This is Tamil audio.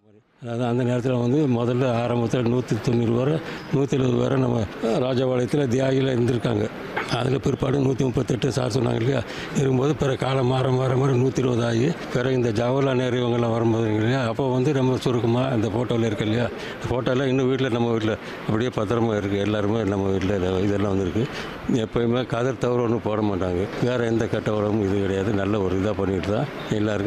அதாவது அந்த நேரத்தில் வந்து முதல்ல ஆரம்பத்தில் 190 வரை 170 வரை நம்ம ராஜபாளையத்தில் தியாகிகள் இருந்திருக்காங்க. அதில் பிற்பாடு 138 சார் சொன்னாங்க இல்லையா, இருக்கும்போது பிறகு காலம் மாற மாற மாற 120 ஆகி பிறகு இந்த ஜவஹர்லால் நேரு இவங்கெல்லாம் வரும்போது இல்லையா, அப்போ வந்து நம்ம சுருக்கமாக அந்த ஃபோட்டோவில் இருக்கு இல்லையா, இந்த ஃபோட்டோலாம் இன்னும் வீட்டில் நம்ம வீட்டில் அப்படியே பத்திரமா இருக்குது. எல்லாருமே நம்ம வீட்டில் இதெல்லாம் வந்துருக்கு. எப்போயுமே கதர் தவிர ஒன்றும் போட மாட்டாங்க. வேறு எந்த கெட்ட உடம்பும் இது கிடையாது. நல்ல ஒரு இதாக பண்ணிட்டு தான் எல்லாருக்கும்